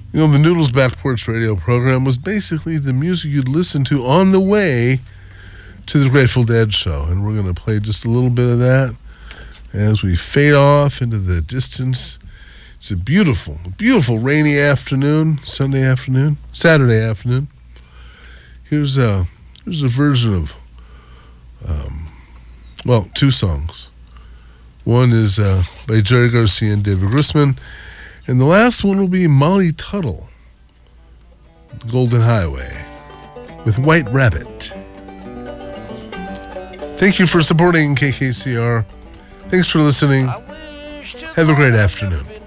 You know, the Noodles Back Porch Radio program was basically the music you'd listen to on the way to the Grateful Dead show. And we're going to play just a little bit of that as we fade off into the distance. It's a beautiful, beautiful rainy afternoon, Saturday afternoon. Here's a version of, two songs. One is by Jerry Garcia and David Grisman, and the last one will be Molly Tuttle, Golden Highway, with White Rabbit. Thank you for supporting KKCR. Thanks for listening. Have a great afternoon.